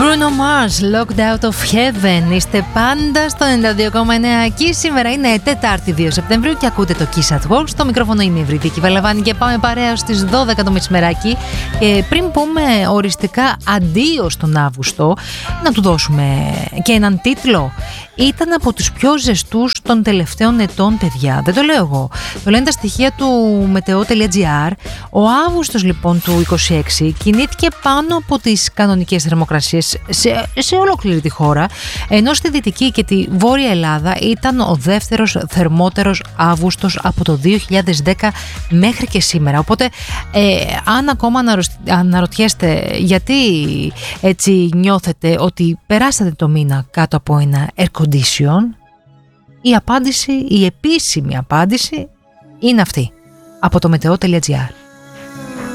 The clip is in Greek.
Bruno Mars, Locked Out of Heaven. Είστε πάντα στο 92,9 εκεί. Σήμερα είναι Τετάρτη 2 Σεπτεμβρίου και ακούτε το Kiss at Work. Στο μικρόφωνο είμαι η Ευρυτική Βαλαβάνη και πάμε παρέα στις 12 το μεσημεράκι. Πριν πούμε οριστικά αντίο στον Αύγουστο, να του δώσουμε και έναν τίτλο. Ήταν από τους πιο ζεστούς των τελευταίων ετών, παιδιά. Δεν το λέω εγώ. Το λένε τα στοιχεία του meteo.gr. Ο Αύγουστος λοιπόν του 26 κινήθηκε πάνω από τις κανονικές θερμοκρασίες σε ολόκληρη τη χώρα, ενώ στη Δυτική και τη Βόρεια Ελλάδα ήταν ο δεύτερος θερμότερος Αύγουστος από το 2010 μέχρι και σήμερα. Οπότε αν ακόμα αναρωτιέστε γιατί έτσι νιώθετε ότι περάσατε το μήνα κάτω από ένα air condition, η επίσημη απάντηση είναι αυτή από το meteo.gr.